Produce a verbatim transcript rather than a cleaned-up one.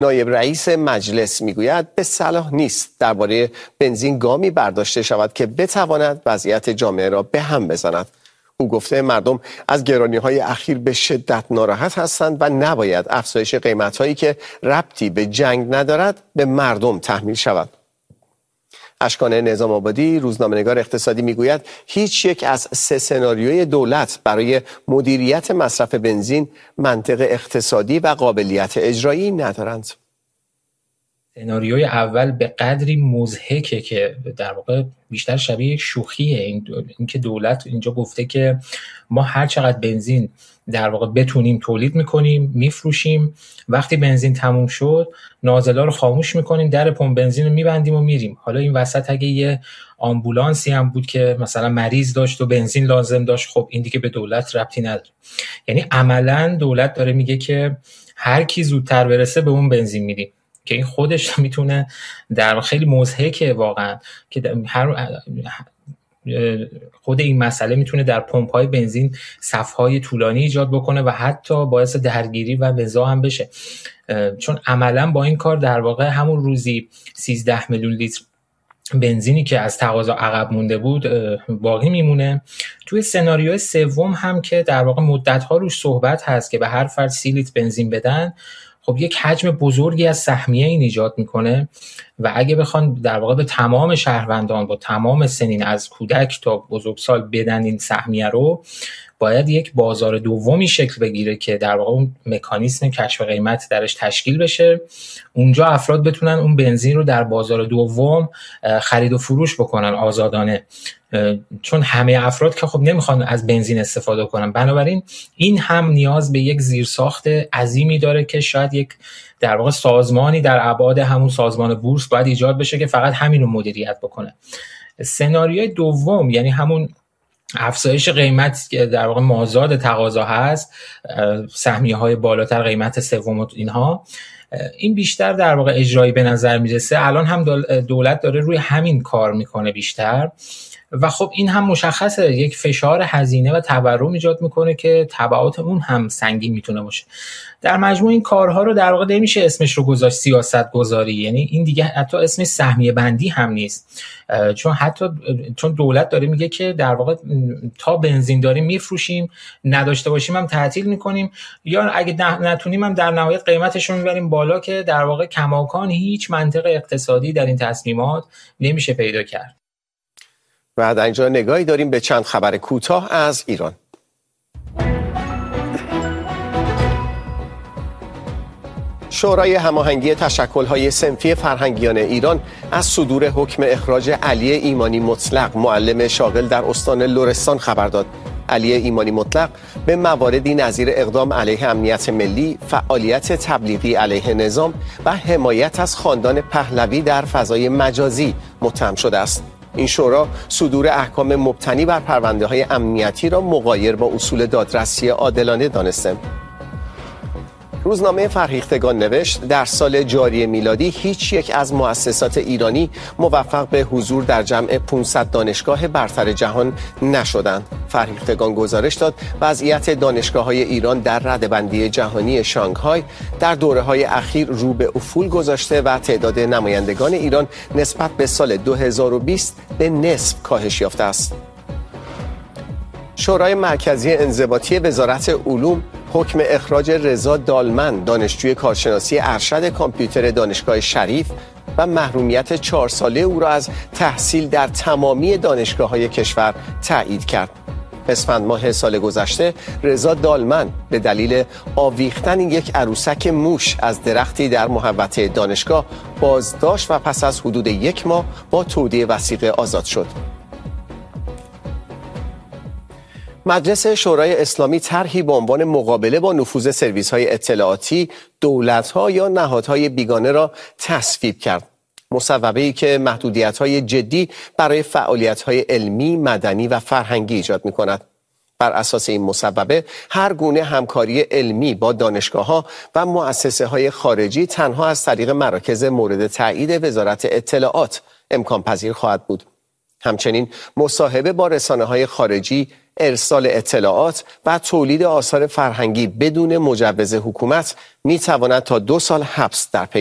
نایب رئیس مجلس میگوید به صلاح نیست درباره بنزین گامی برداشته شود که بتواند وضعیت جامعه را به هم بزند. او گفته مردم از گرانی‌های اخیر به شدت ناراحت هستند و نباید افزایش قیمت‌هایی که ربطی به جنگ ندارد به مردم تحمیل شود. اشکان نظام آبادی روزنامه‌نگار اقتصادی میگوید هیچ یک از سه سناریوی دولت برای مدیریت مصرف بنزین منطق اقتصادی و قابلیت اجرایی ندارند. سناریوی اول به قدری مضحکه که در واقع بیشتر شبیه یک شوخیه. این اینکه دولت اینجا گفته که ما هر چقدر بنزین در واقع بتونیم تولید میکنیم میفروشیم، وقتی بنزین تموم شد نازلا رو خاموش میکنیم، در پمپ بنزین رو میبندیم و میریم. حالا این وسط اگه یه آمبولانسی هم بود که مثلا مریض داشت و بنزین لازم داشت، خب این دیگه به دولت ربطی نداره. یعنی عملاً دولت داره میگه که هر کی زودتر برسه به اون بنزین میدیم، که این خودش میتونه در خیلی مضحکه واقعا که هر خود این مسئله میتونه در پمپ‌های بنزین صف‌های طولانی ایجاد بکنه و حتی باعث درگیری و نزاع هم بشه، چون عملاً با این کار در واقع همون روزی سیزده میلیون لیتر بنزینی که از تقاضا عقب مونده بود باقی میمونه. توی سناریوی سوم هم که در واقع مدت‌ها روش صحبت هست که به هر فرد سی لیتر بنزین بدن، خب یک حجم بزرگی از سهمیه این ایجاد میکنه و اگه بخوان در واقع به تمام شهروندان با تمام سنین از کودک تا بزرگسال بدن این سهمیه رو، باید یک بازار دومی شکل بگیره که در واقع اون مکانیسم کشف قیمت درش تشکیل بشه. اونجا افراد بتونن اون بنزین رو در بازار دوم خرید و فروش بکنن آزادانه، چون همه افراد که خب نمیخوان از بنزین استفاده کنن. بنابراین این هم نیاز به یک زیرساخت عظیمی داره که شاید یک در واقع سازمانی در ابعاد همون سازمان بورس باید ایجاد بشه که فقط همین رو مدیریت بکنه. سناریوی دوم یعنی همون افزایش قیمت که در واقع مازاد تقاضا هست، سهمیه های بالاتر، قیمت سوم و اینها، این بیشتر در واقع اجرایی به نظر میرسه. الان هم دولت داره روی همین کار میکنه بیشتر و خب این هم مشخصه یک فشار هزینه و تورم ایجاد میکنه که تبعات اون هم سنگین میتونه باشه. در مجموع این کارها رو در واقع نمیشه اسمش رو گذاشت سیاست گذاری، یعنی این دیگه حتی اسمش سهمیه بندی هم نیست، چون حتی چون دولت داره میگه که در واقع تا بنزین داریم میفروشیم، نداشته باشیم هم تعطیل میکنیم، یا اگه نتونیم هم در نهایت قیمتش رو میبریم بالا، که در واقع کماکان هیچ منطق اقتصادی در این تصمیمات نمیشه پیدا کرد. و در اینجا نگاهی داریم به چند خبر کوتاه از ایران. شورای هماهنگی تشکل‌های صنفی فرهنگیان ایران از صدور حکم اخراج علی ایمانی مطلق، معلم شاغل در استان لرستان خبر داد. علی ایمانی مطلق به مواردی نظیر اقدام علیه امنیت ملی، فعالیت تبلیغی علیه نظام و حمایت از خاندان پهلوی در فضای مجازی متهم شده است. این شورا صدور احکام مبتنی بر پرونده‌های امنیتی را مغایر با اصول دادرسی عادلانه دانسته. روزنامه فرهیختگان نوشت در سال جاری میلادی هیچ یک از مؤسسات ایرانی موفق به حضور در جمع پانصد دانشگاه برتر جهان نشدند. فرهیختگان گزارش داد وضعیت دانشگاه‌های ایران در رده‌بندی جهانی شانگهای در دوره‌های اخیر رو به افول گذاشته و تعداد نمایندگان ایران نسبت به سال دو هزار و بیست به نصف کاهش یافته است. شورای مرکزی انضباطی وزارت علوم حکم اخراج رضا دالمن، دانشجوی کارشناسی ارشد کامپیوتر دانشگاه شریف و محرومیت چهار ساله او را از تحصیل در تمامی دانشگاه‌های کشور تایید کرد. اسفند ماه سال گذشته رضا دالمن به دلیل آویختن یک عروسک موش از درختی در محوطه دانشگاه بازداشت و پس از حدود یک ماه با تودیع وثیقه آزاد شد. مجلس شورای اسلامی طرحی به عنوان مقابله با نفوذ سرویس‌های اطلاعاتی، دولت‌ها یا نهادهای بیگانه را تصویب کرد. مصوبه‌ای که محدودیت‌های جدی برای فعالیت‌های علمی، مدنی و فرهنگی ایجاد می‌کند. بر اساس این مصوبه هر گونه همکاری علمی با دانشگاه‌ها و مؤسسه‌های خارجی تنها از طریق مراکز مورد تایید وزارت اطلاعات امکان پذیر خواهد بود. همچنین مصاحبه با رسانه‌های خارجی، ارسال اطلاعات و تولید آثار فرهنگی بدون مجوز حکومت می‌تواند تا دو سال حبس در پی